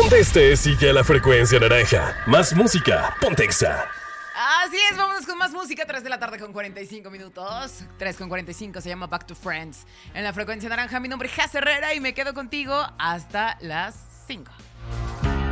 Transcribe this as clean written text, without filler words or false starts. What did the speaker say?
Conteste, sigue a la frecuencia naranja. Más música, ponte Exa. Así es, vámonos con más música. 3 de la tarde con 45 minutos. 3 con 45 se llama Back to Friends. En la frecuencia naranja, mi nombre es Jaz Herrera y me quedo contigo hasta las 5.